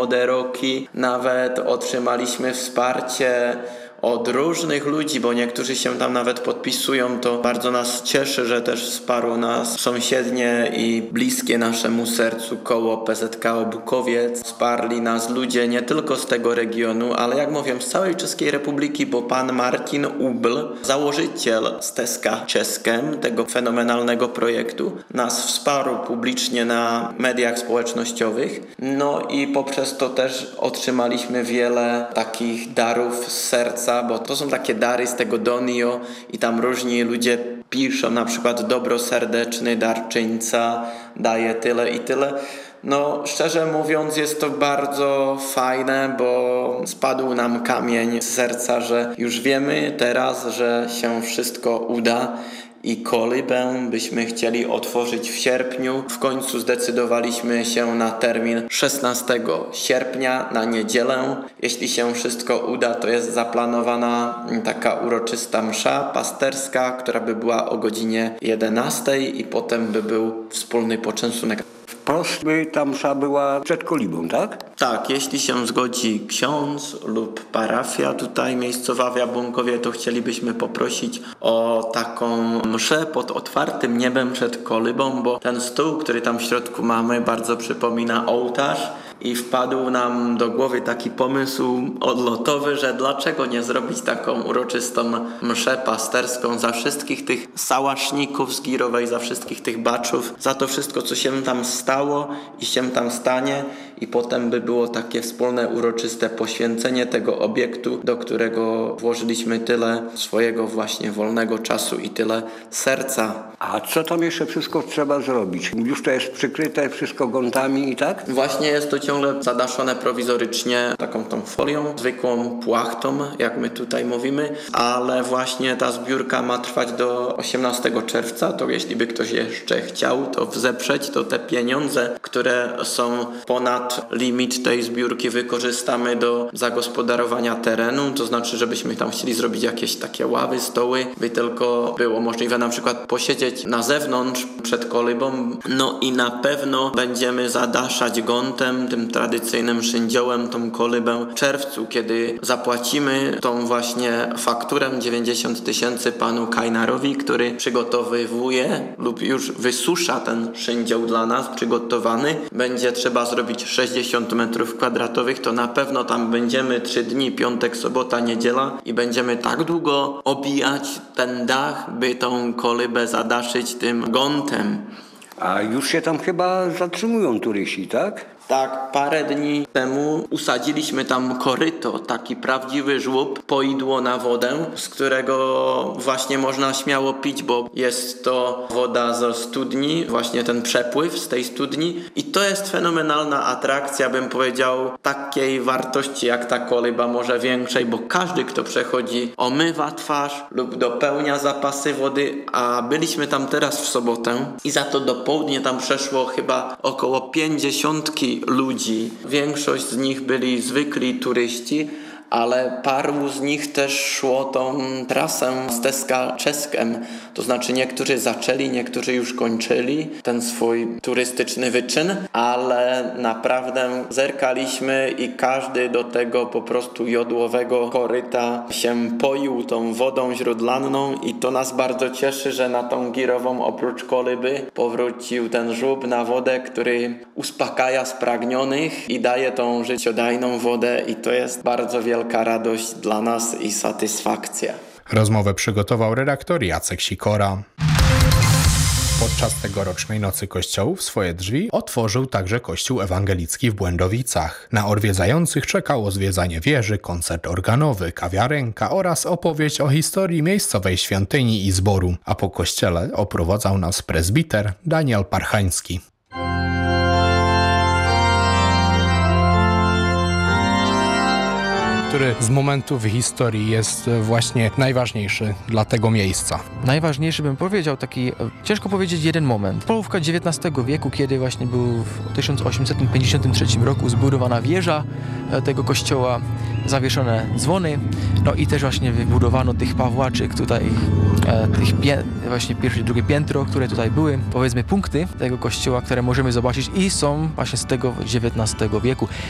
młode roki. Nawet otrzymaliśmy wsparcie od różnych ludzi, bo niektórzy się tam nawet podpisują. To bardzo nas cieszy, że też wsparło nas sąsiednie i bliskie naszemu sercu koło PZKO Bukowiec. Wsparli nas ludzie nie tylko z tego regionu, ale jak mówię, z całej Czeskiej Republiki, bo pan Martin Ubl, założyciel Stezka Českem, tego fenomenalnego projektu, nas wsparł publicznie na mediach społecznościowych. No i poprzez to też otrzymaliśmy wiele takich darów z serca, bo to są takie dary z tego Donio i tam różni ludzie piszą, na przykład dobroserdeczny darczyńca daje tyle i tyle. No, szczerze mówiąc, jest to bardzo fajne, bo spadł nam kamień z serca, że już wiemy teraz, że się wszystko uda. I kolibę byśmy chcieli otworzyć w sierpniu. W końcu zdecydowaliśmy się na termin 16 sierpnia na niedzielę. Jeśli się wszystko uda, to jest zaplanowana taka uroczysta msza pasterska, która by była o godzinie 11 i potem by był wspólny poczęstunek. Wprost by ta msza była przed kolibą, tak? Tak, jeśli się zgodzi ksiądz lub parafia tutaj miejscowa w Jabłonkowie, to chcielibyśmy poprosić o taką mszę pod otwartym niebem przed kolibą, bo ten stół, który tam w środku mamy, bardzo przypomina ołtarz. I wpadł nam do głowy taki pomysł odlotowy, że dlaczego nie zrobić taką uroczystą mszę pasterską za wszystkich tych sałaszników z Girowej, za wszystkich tych baczów, za to wszystko, co się tam stało i się tam stanie. I potem by było takie wspólne, uroczyste poświęcenie tego obiektu, do którego włożyliśmy tyle swojego właśnie wolnego czasu i tyle serca. A co tam jeszcze wszystko trzeba zrobić? Już to jest przykryte wszystko gontami i tak? Właśnie jest to ciągle zadaszone prowizorycznie taką tą folią, zwykłą płachtą, jak my tutaj mówimy, ale właśnie ta zbiórka ma trwać do 18 czerwca, to jeśli by ktoś jeszcze chciał to wzeprzeć, to te pieniądze, które są ponad limit tej zbiórki, wykorzystamy do zagospodarowania terenu, to znaczy, żebyśmy tam chcieli zrobić jakieś takie ławy, stoły, by tylko było możliwe na przykład posiedzieć na zewnątrz przed kolibą. No i na pewno będziemy zadaszać gontem, tym tradycyjnym szyndiołem, tą kolibę w czerwcu, kiedy zapłacimy tą właśnie fakturę 90 000 panu Kajnarowi, który przygotowywuje lub już wysusza ten szyndioł dla nas, przygotowany. Będzie trzeba zrobić 60 m2, to na pewno tam będziemy 3 dni, piątek, sobota, niedziela i będziemy tak długo obijać ten dach, by tą kolibę zadaszyć tym gontem. A już się tam chyba zatrzymują turyści, tak? Tak, parę dni temu usadziliśmy tam koryto, taki prawdziwy żłób, poidło na wodę, z którego właśnie można śmiało pić, bo jest to woda ze studni, właśnie ten przepływ z tej studni i to jest fenomenalna atrakcja, bym powiedział, takiej wartości jak ta koliba, może większej, bo każdy, kto przechodzi, omywa twarz lub dopełnia zapasy wody, a byliśmy tam teraz w sobotę i za to do południa tam przeszło chyba około 50 ludzi. Większość z nich byli zwykli turyści, ale paru z nich też szło tą trasę Stezka Českem. To znaczy niektórzy zaczęli, niektórzy już kończyli ten swój turystyczny wyczyn, ale naprawdę zerkaliśmy i każdy do tego po prostu jodłowego koryta się poił tą wodą źródlaną i to nas bardzo cieszy, że na tą Girową oprócz koliby powrócił ten żub na wodę, który uspokaja spragnionych i daje tą życiodajną wodę i to jest bardzo wielka radość dla nas i satysfakcja. Rozmowę przygotował redaktor Jacek Sikora. Podczas tegorocznej Nocy Kościołów swoje drzwi otworzył także Kościół Ewangelicki w Błędowicach. Na odwiedzających czekało zwiedzanie wieży, koncert organowy, kawiarenka oraz opowieść o historii miejscowej świątyni i zboru. A po kościele oprowadzał nas prezbiter Daniel Parchański. Który z momentów w historii jest właśnie najważniejszy dla tego miejsca? Najważniejszy bym powiedział, taki, ciężko powiedzieć jeden moment. Połówka XIX wieku, kiedy właśnie był w 1853 roku zbudowana wieża tego kościoła, zawieszone dzwony, no i też właśnie wybudowano tych pawłaczek tutaj, właśnie pierwsze i drugie piętro, które tutaj były, powiedzmy punkty tego kościoła, które możemy zobaczyć i są właśnie z tego XIX wieku.